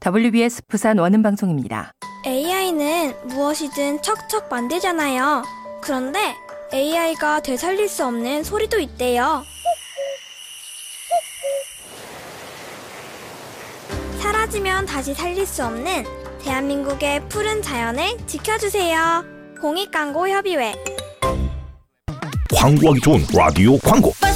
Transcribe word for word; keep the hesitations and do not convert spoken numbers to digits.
더블유비에스 부산 원음방송입니다. 에이아이는 무엇이든 척척 만들잖아요. 그런데 에이아이가 되살릴 수 없는 소리도 있대요. 사라지면 다시 살릴 수 없는 대한민국의 푸른 자연을 지켜주세요. 공익광고협의회. 광고하기 좋은 라디오 광고.